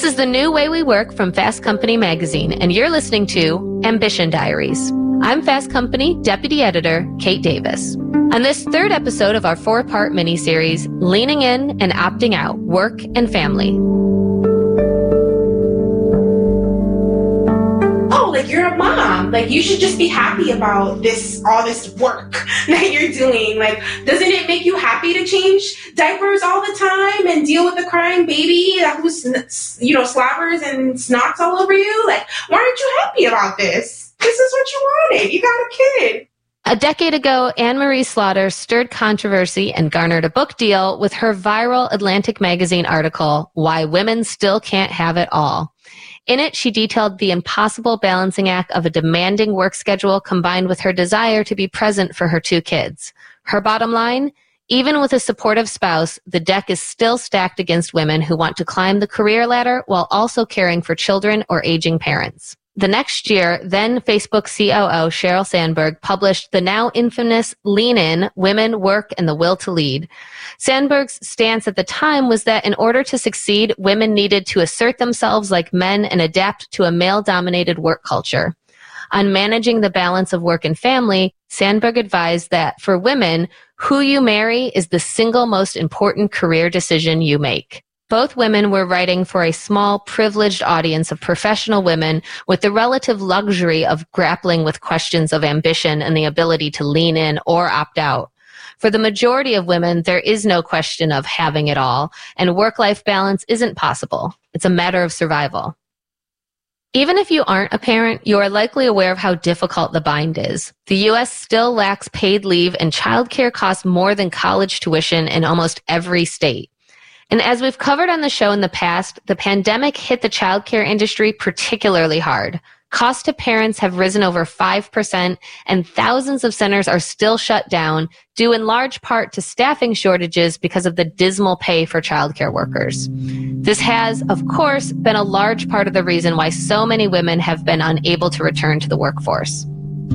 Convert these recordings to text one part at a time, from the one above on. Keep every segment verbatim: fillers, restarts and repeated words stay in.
This is the new way we work from Fast Company magazine, and you're listening to Ambition Diaries. I'm Fast Company Deputy Editor Kate Davis. On this third episode of our four-part miniseries, Leaning In and Opting Out, Work and Family. Oh, like you're a mom. Like you should just be happy about this, all this work that you're doing. Like, doesn't it make you happy to change diapers all the time and deal with a crying baby who's, you know, slobbers and snots all over you? Like, why aren't you happy about this? This is what you wanted. You got a kid. A decade ago, Anne-Marie Slaughter stirred controversy and garnered a book deal with her viral Atlantic magazine article, Why Women Still Can't Have It All. In it, she detailed the impossible balancing act of a demanding work schedule combined with her desire to be present for her two kids. Her bottom line, even with a supportive spouse, the deck is still stacked against women who want to climb the career ladder while also caring for children or aging parents. The next year, then Facebook C O O Sheryl Sandberg published the now infamous Lean In, Women, Work, and the Will to Lead. Sandberg's stance at the time was that in order to succeed, women needed to assert themselves like men and adapt to a male-dominated work culture. On managing the balance of work and family, Sandberg advised that for women, who you marry is the single most important career decision you make. Both women were writing for a small, privileged audience of professional women with the relative luxury of grappling with questions of ambition and the ability to lean in or opt out. For the majority of women, there is no question of having it all, and work-life balance isn't possible. It's a matter of survival. Even if you aren't a parent, you are likely aware of how difficult the bind is. The U S still lacks paid leave, and childcare costs more than college tuition in almost every state. And as we've covered on the show in the past, the pandemic hit the childcare industry particularly hard. Costs to parents have risen over five percent, and thousands of centers are still shut down, due in large part to staffing shortages because of the dismal pay for childcare workers. This has, of course, been a large part of the reason why so many women have been unable to return to the workforce.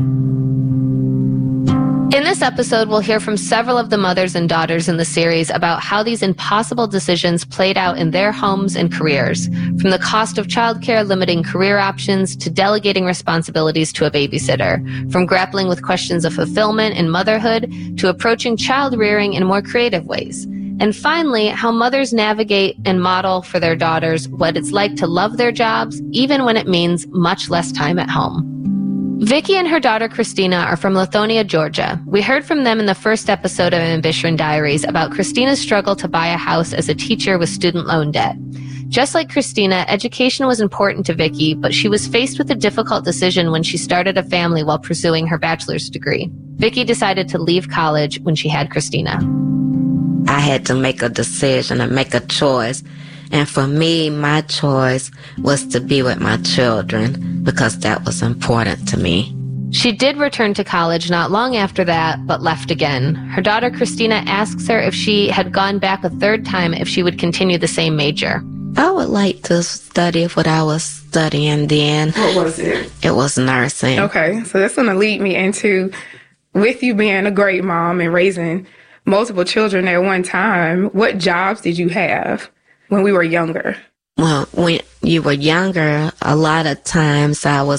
In this episode, we'll hear from several of the mothers and daughters in the series about how these impossible decisions played out in their homes and careers, from the cost of childcare limiting career options to delegating responsibilities to a babysitter, from grappling with questions of fulfillment and motherhood to approaching child rearing in more creative ways. And finally, how mothers navigate and model for their daughters what it's like to love their jobs, even when it means much less time at home. Vicky and her daughter Christina are from Lithonia, Georgia. We heard from them in the first episode of Ambition Diaries about Christina's struggle to buy a house as a teacher with student loan debt. Just like Christina, education was important to Vicky, but she was faced with a difficult decision when she started a family while pursuing her bachelor's degree. Vicky decided to leave college when she had Christina. I had to make a decision and make a choice. And for me, my choice was to be with my children because that was important to me. She did return to college not long after that, but left again. Her daughter Christina asks her if she had gone back a third time if she would continue the same major. I would like to study what I was studying then. What was it? It was nursing. Okay, so that's going to lead me into, with you being a great mom and raising multiple children at one time, what jobs did you have when we were younger? Well, when you were younger, a lot of times I was